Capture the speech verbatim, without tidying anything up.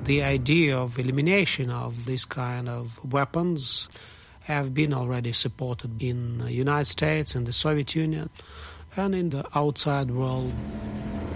The idea of elimination of this kind of weapons have been already supported in the United States, in the Soviet Union, and in the outside world.